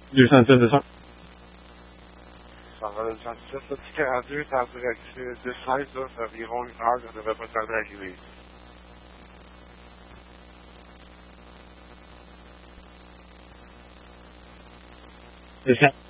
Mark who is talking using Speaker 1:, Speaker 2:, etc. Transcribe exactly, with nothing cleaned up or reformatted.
Speaker 1: deux cent dix, deux cents.
Speaker 2: Ça va le soixante-dix-sept, le petit quarante-deux est en direction de seize, là, c'est environ une heure, ça devrait pas tarder à arriver.
Speaker 1: deux cents.